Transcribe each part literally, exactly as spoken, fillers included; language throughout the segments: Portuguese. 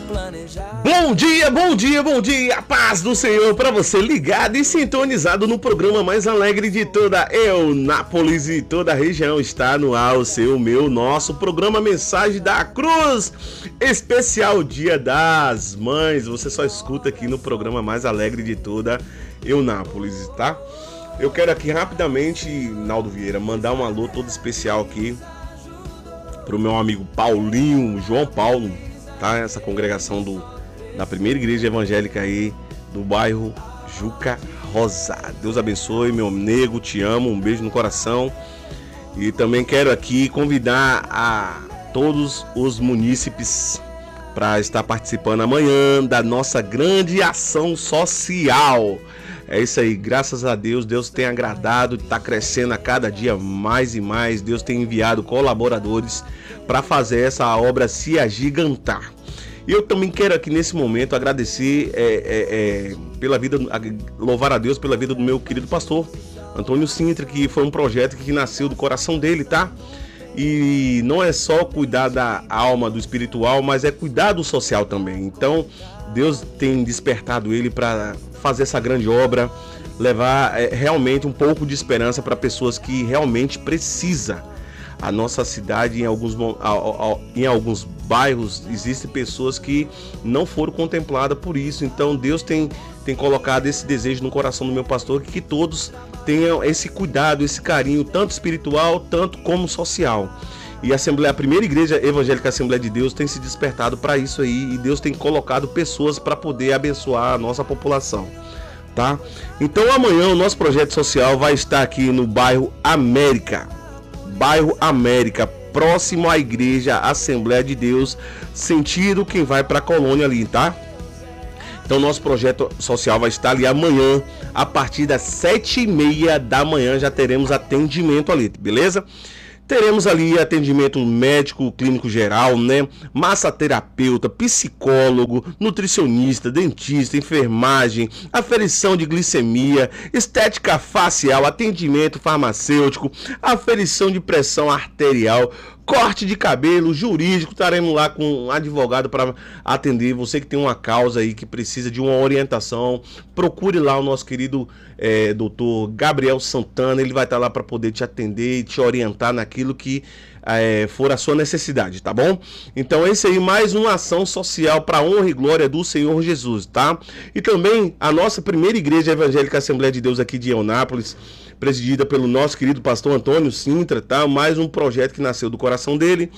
Bom dia, bom dia, bom dia, paz do Senhor para você ligado e sintonizado no programa mais alegre de toda Eunápolis e toda a região. Está no ar o seu, meu, nosso programa Mensagem da Cruz, especial Dia das Mães. Você só escuta aqui no programa mais alegre de toda Eunápolis, tá? Eu quero aqui rapidamente, Naldo Vieira, mandar um alô todo especial aqui pro meu amigo Paulinho, João Paulo, tá? Essa congregação do, da primeira igreja evangélica aí do bairro Juca Rosa. Deus abençoe, meu nego, te amo, um beijo no coração. E também quero aqui convidar a todos os munícipes para estar participando amanhã da nossa grande ação social. É isso aí, graças a Deus, Deus tem agradado, está crescendo a cada dia mais e mais. Deus tem enviado colaboradores para fazer essa obra se agigantar. E eu também quero aqui nesse momento agradecer, é, é, é, pela vida, louvar a Deus pela vida do meu querido pastor Antônio Sintra, que foi um projeto que nasceu do coração dele, tá? E não é só cuidar da alma, do espiritual, mas é cuidar do social também. Então, Deus tem despertado ele para fazer essa grande obra, levar é, realmente um pouco de esperança para pessoas que realmente precisam. A nossa cidade, em alguns, em alguns bairros, existem pessoas que não foram contempladas por isso. Então Deus tem, tem colocado esse desejo no coração do meu pastor, que todos tenham esse cuidado, esse carinho, tanto espiritual, tanto como social. E a Assembleia, a primeira igreja evangélica Assembleia de Deus tem se despertado para isso aí, e Deus tem colocado pessoas para poder abençoar a nossa população, tá? Então amanhã o nosso projeto social vai estar aqui no bairro América, bairro América, próximo à igreja Assembleia de Deus, sentido quem vai para a colônia ali, tá? Então nosso projeto social vai estar ali amanhã, a partir das sete e meia da manhã já teremos atendimento ali, beleza? Teremos ali atendimento médico, clínico geral, né? Massoterapeuta, psicólogo, nutricionista, dentista, enfermagem, aferição de glicemia, estética facial, atendimento farmacêutico, aferição de pressão arterial, corte de cabelo, jurídico. Estaremos lá com um advogado para atender você que tem uma causa aí que precisa de uma orientação. Procure lá o nosso querido é, doutor Gabriel Santana. Ele vai estar lá para poder te atender e te orientar naquilo que é, for a sua necessidade, tá bom? Então esse aí, mais uma ação social para honra e glória do Senhor Jesus, tá? E também a nossa primeira igreja evangélica Assembleia de Deus aqui de Eunápolis, presidida pelo nosso querido pastor Antônio Sintra, tá? Mais um projeto que nasceu do coração dele.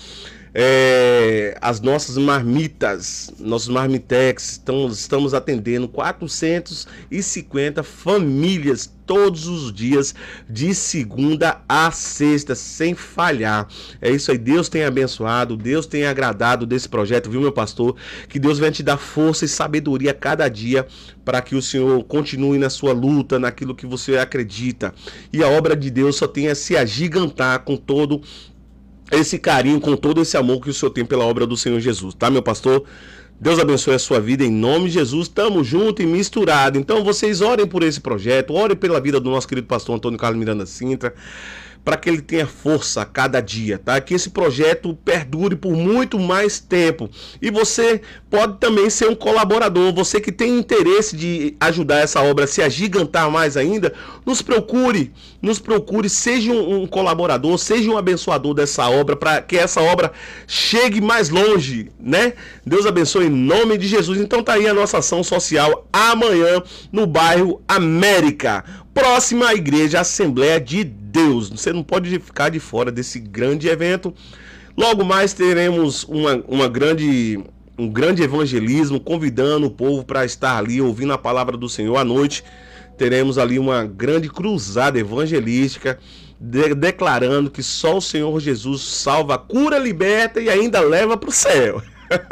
É, as nossas marmitas, nossos marmitex, estamos, estamos atendendo quatrocentas e cinquenta famílias todos os dias, de segunda a sexta, sem falhar. É isso aí, Deus tem abençoado, Deus tem agradado desse projeto, viu, meu pastor? Que Deus venha te dar força e sabedoria a cada dia, para que o Senhor continue na sua luta, naquilo que você acredita. E a obra de Deus só tem a se agigantar com todo esse carinho, com todo esse amor que o Senhor tem pela obra do Senhor Jesus, tá, meu pastor? Deus abençoe a sua vida em nome de Jesus. Tamo junto e misturado. Então vocês orem por esse projeto, orem pela vida do nosso querido pastor Antônio Carlos Miranda Sintra, para que ele tenha força a cada dia, tá? Que esse projeto perdure por muito mais tempo. E você pode também ser um colaborador, você que tem interesse de ajudar essa obra a se agigantar mais ainda, nos procure, nos procure, seja um, um colaborador, seja um abençoador dessa obra, para que essa obra chegue mais longe, né? Deus abençoe em nome de Jesus. Então tá aí a nossa ação social amanhã no bairro América, próxima à igreja Assembleia de Deus. Você não pode ficar de fora desse grande evento. Logo mais teremos uma, uma grande, um grande evangelismo, convidando o povo para estar ali ouvindo a palavra do Senhor à noite. Teremos ali uma grande cruzada evangelística, de, declarando que só o Senhor Jesus salva, cura, liberta e ainda leva para o céu.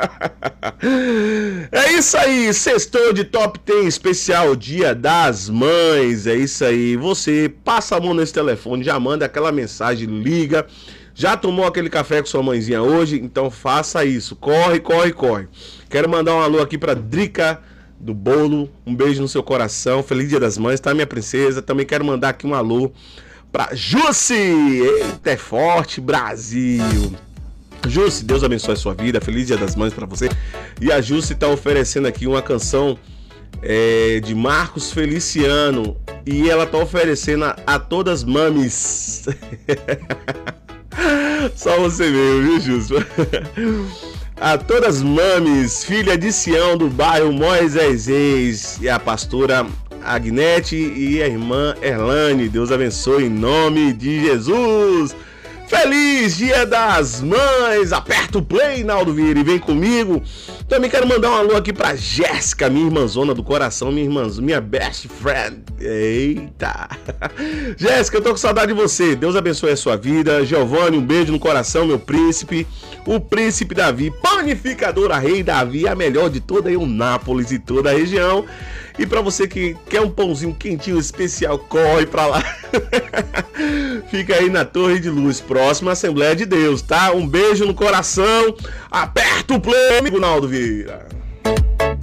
É isso aí, sextou de Top dez especial Dia das Mães. É isso aí, você passa a mão nesse telefone, já manda aquela mensagem, liga. Já tomou aquele café com sua mãezinha hoje? Então faça isso, corre, corre, corre. Quero mandar um alô aqui pra Drica do Bolo, um beijo no seu coração, feliz Dia das Mães, tá, minha princesa? Também quero mandar aqui um alô pra Jussi, eita, é forte, Brasil. Jusce, Deus abençoe a sua vida, feliz Dia das Mães para você. E a Jusce tá oferecendo aqui uma canção é, de Marcos Feliciano, e ela tá oferecendo a, a todas mames. Só você mesmo, viu, Jusce? A todas mames, filha de Sião do bairro Moisés, e a pastora Agnete e a irmã Erlane. Deus abençoe em nome de Jesus. Feliz Dia das Mães! Aperta o play, Naldo Vieira, e vem comigo. Também quero mandar um alô aqui pra Jéssica, minha irmãzona do coração, minha irmã, minha best friend. Eita! Jéssica, eu tô com saudade de você. Deus abençoe a sua vida. Giovanni, um beijo no coração, meu príncipe. O príncipe Davi, panificadora Rei Davi, a melhor de toda Eunápolis e toda a região. E para você que quer um pãozinho quentinho especial, corre para lá. Fica aí na Torre de Luz, próxima à Assembleia de Deus, tá? Um beijo no coração. Aperta o play, amigo Naldo Vieira.